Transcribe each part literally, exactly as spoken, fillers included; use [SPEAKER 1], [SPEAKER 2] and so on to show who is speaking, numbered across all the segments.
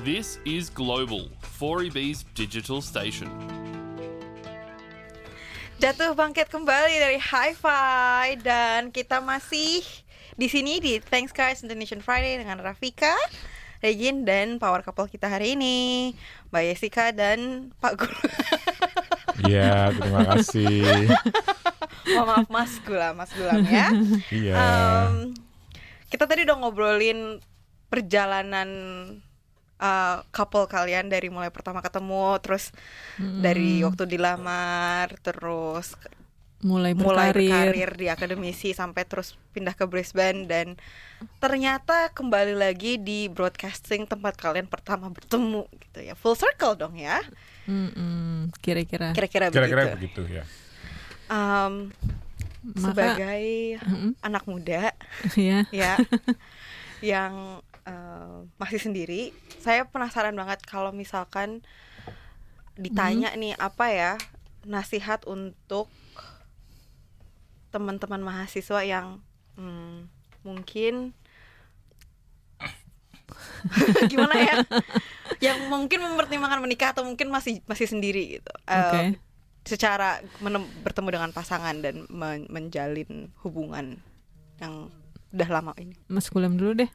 [SPEAKER 1] This is Global, four E B's digital station.
[SPEAKER 2] Jatuh bangkit kembali dari Hi-Fi dan kita masih di sini di Thanks Guys Indonesian Friday dengan Rafika, Regin dan power couple kita hari ini, Mbak Jessica dan Pak Guru.
[SPEAKER 3] Iya, terima kasih.
[SPEAKER 2] Oh, maaf Mas Gulam, Mas Gulam ya.
[SPEAKER 3] Iya.
[SPEAKER 2] Um, kita tadi udah ngobrolin perjalanan uh, couple kalian dari mulai pertama ketemu, terus hmm. dari waktu dilamar, terus
[SPEAKER 4] mulai berkarir.
[SPEAKER 2] mulai berkarir di akademisi sampai terus pindah ke Brisbane dan ternyata kembali lagi di broadcasting tempat kalian pertama bertemu gitu ya. Full circle dong ya.
[SPEAKER 4] Mm-mm, kira-kira.
[SPEAKER 2] Kira-kira,
[SPEAKER 3] Kira-kira
[SPEAKER 2] begitu.
[SPEAKER 3] begitu ya.
[SPEAKER 2] Um,
[SPEAKER 4] Maka,
[SPEAKER 2] sebagai
[SPEAKER 4] mm-mm.
[SPEAKER 2] anak muda
[SPEAKER 4] ya,
[SPEAKER 2] ya yang uh, masih sendiri, saya penasaran banget kalau misalkan ditanya mm. nih apa ya nasihat untuk teman-teman mahasiswa yang hmm, mungkin gimana ya, yang mungkin mempertimbangkan menikah atau mungkin masih masih sendiri gitu.
[SPEAKER 4] Okay.
[SPEAKER 2] Uh, secara menem- bertemu dengan pasangan dan men- menjalin hubungan yang udah lama ini.
[SPEAKER 4] Mas Gulam dulu deh.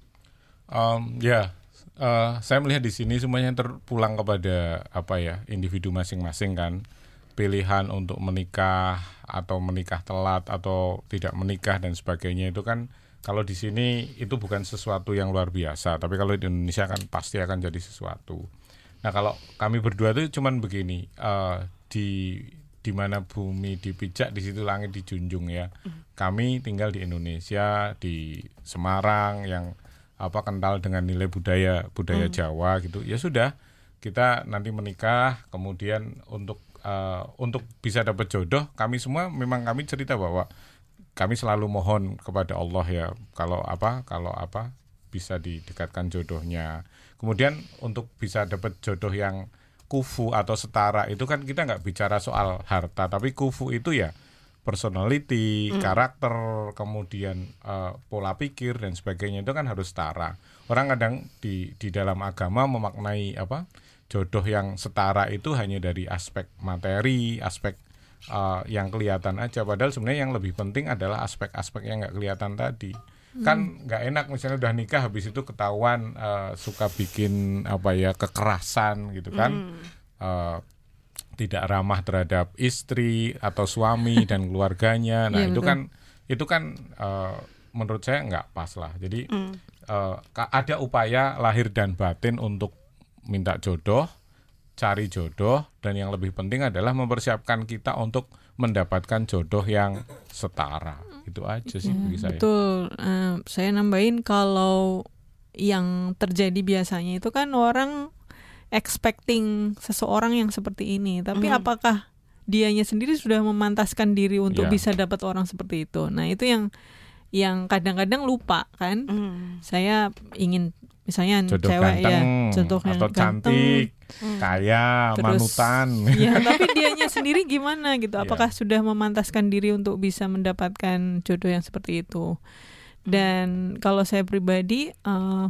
[SPEAKER 3] Um, ya, uh, saya melihat di sini semuanya terpulang kepada apa ya, individu masing-masing kan. Pilihan untuk menikah atau menikah telat atau tidak menikah dan sebagainya itu kan kalau di sini itu bukan sesuatu yang luar biasa, tapi kalau di Indonesia kan pasti akan jadi sesuatu. Nah, kalau kami berdua itu cuman begini, uh, di di mana bumi dipijak di situ langit dijunjung ya. Kami tinggal di Indonesia, di Semarang yang apa kental dengan nilai budaya budaya mm. Jawa gitu. Ya sudah, kita nanti menikah, kemudian untuk uh, untuk bisa dapat jodoh, kami semua memang kami cerita bahwa kami selalu mohon kepada Allah ya, kalau apa kalau apa bisa didekatkan jodohnya. Kemudian untuk bisa dapat jodoh yang kufu atau setara itu kan kita nggak bicara soal harta, tapi kufu itu ya personality, mm. karakter, kemudian uh, pola pikir dan sebagainya itu kan harus setara. Orang kadang di di dalam agama memaknai apa jodoh yang setara itu hanya dari aspek materi, aspek uh, yang kelihatan aja. Padahal sebenarnya yang lebih penting adalah aspek-aspek yang nggak kelihatan tadi. Kan nggak enak misalnya udah nikah habis itu ketahuan uh, suka bikin apa ya kekerasan gitu kan, mm. uh, tidak ramah terhadap istri atau suami dan keluarganya. Nah yeah, itu betul. kan itu kan uh, menurut saya nggak pas lah. Jadi mm. uh, ada upaya lahir dan batin untuk minta jodoh, cari jodoh, dan yang lebih penting adalah mempersiapkan kita untuk mendapatkan jodoh yang setara. Itu aja sih
[SPEAKER 4] ya,
[SPEAKER 3] bagi saya.
[SPEAKER 4] Betul. Uh, saya nambahin kalau yang terjadi biasanya itu kan orang expecting seseorang yang seperti ini, tapi mm. apakah dianya sendiri sudah memantaskan diri untuk yeah. bisa dapat orang seperti itu? Nah, itu yang yang kadang-kadang lupa kan. Mm. Saya ingin misalnya
[SPEAKER 3] jodoh
[SPEAKER 4] cewek
[SPEAKER 3] ganteng,
[SPEAKER 4] ya, jodoh yang
[SPEAKER 3] atau
[SPEAKER 4] ganteng,
[SPEAKER 3] cantik, hmm. kaya, terus, manutan.
[SPEAKER 4] Ya, tapi dianya sendiri gimana gitu? Apakah yeah. sudah memantaskan diri untuk bisa mendapatkan jodoh yang seperti itu? Dan kalau saya pribadi uh,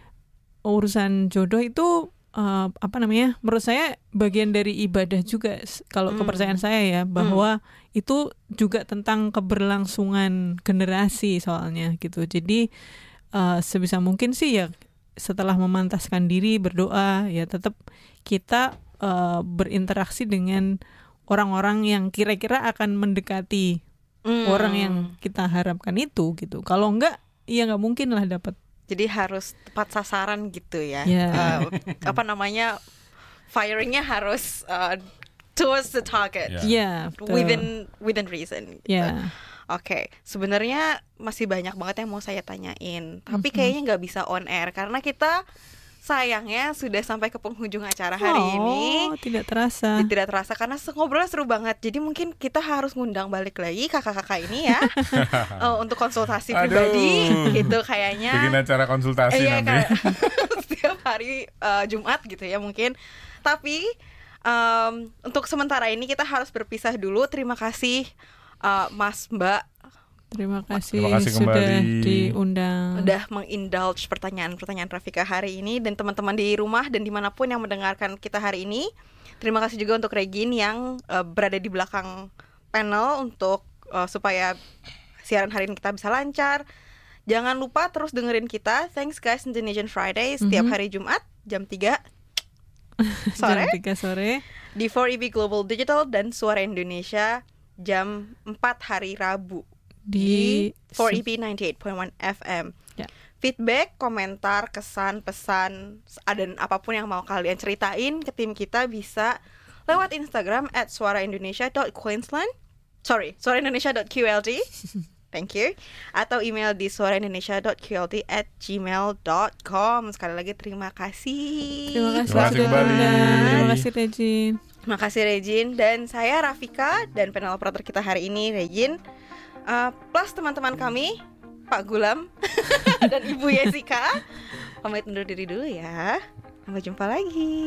[SPEAKER 4] urusan jodoh itu uh, apa namanya? Menurut saya bagian dari ibadah juga. Kalau hmm. kepercayaan saya ya, bahwa hmm. itu juga tentang keberlangsungan generasi soalnya gitu. Jadi uh, sebisa mungkin sih ya, setelah memantaskan diri berdoa ya tetap kita uh, berinteraksi dengan orang-orang yang kira-kira akan mendekati mm. orang yang kita harapkan itu gitu. Kalau enggak ya nggak mungkin lah dapat.
[SPEAKER 2] Jadi harus tepat sasaran gitu ya.
[SPEAKER 4] Yeah.
[SPEAKER 2] Uh, apa namanya firingnya harus uh, towards the target.
[SPEAKER 4] Yeah. Yeah,
[SPEAKER 2] within within reason. Gitu.
[SPEAKER 4] Yeah.
[SPEAKER 2] Oke, okay. Sebenarnya masih banyak banget yang mau saya tanyain, tapi kayaknya nggak bisa on air karena kita sayangnya sudah sampai ke penghujung acara hari
[SPEAKER 4] oh,
[SPEAKER 2] ini.
[SPEAKER 4] Tidak terasa.
[SPEAKER 2] Tidak terasa karena ngobrolnya seru banget. Jadi mungkin kita harus ngundang balik lagi kakak-kakak ini ya uh, untuk konsultasi
[SPEAKER 3] Aduh.
[SPEAKER 2] pribadi, gitu kayaknya.
[SPEAKER 3] Bikin acara konsultasi
[SPEAKER 2] iya,
[SPEAKER 3] nanti.
[SPEAKER 2] Kayak, setiap hari uh, Jumat gitu ya mungkin. Tapi um, untuk sementara ini kita harus berpisah dulu. Terima kasih. Uh, Mas Mbak
[SPEAKER 4] Terima kasih,
[SPEAKER 3] Terima kasih
[SPEAKER 4] sudah
[SPEAKER 3] kembali.
[SPEAKER 4] diundang.
[SPEAKER 2] Udah mengindulge pertanyaan-pertanyaan Rafika hari ini. Dan teman-teman di rumah dan dimanapun yang mendengarkan kita hari ini, terima kasih juga untuk Regine yang uh, berada di belakang panel untuk uh, supaya siaran hari ini kita bisa lancar. Jangan lupa terus dengerin kita Thanks Guys Indonesian Friday setiap
[SPEAKER 4] Mhm.
[SPEAKER 2] hari Jumat jam tiga sore
[SPEAKER 4] Jam tiga sore
[SPEAKER 2] di four E B Global Digital dan Suara Indonesia jam empat hari Rabu
[SPEAKER 4] di,
[SPEAKER 2] di four E B ninety-eight point one F M.
[SPEAKER 4] Ya.
[SPEAKER 2] Feedback, komentar, kesan, pesan, dan apapun yang mau kalian ceritain ke tim kita bisa lewat Instagram at suaraindonesia dot queensland. Sorry, suaraindonesia dot Q L D. Thank you. Atau email di suaraindonesia dot Q L D at gmail dot com. Sekali lagi terima kasih.
[SPEAKER 4] Terima kasih
[SPEAKER 3] Terima kasih
[SPEAKER 4] sudah
[SPEAKER 3] kembali.
[SPEAKER 4] diundang. Terima kasih Regine.
[SPEAKER 2] Terima kasih Regine. Dan saya Rafika dan panel operator kita hari ini Regine, uh, plus teman-teman kami Pak Gulam dan Ibu Yesika. Pamit undur diri dulu ya. Sampai jumpa lagi.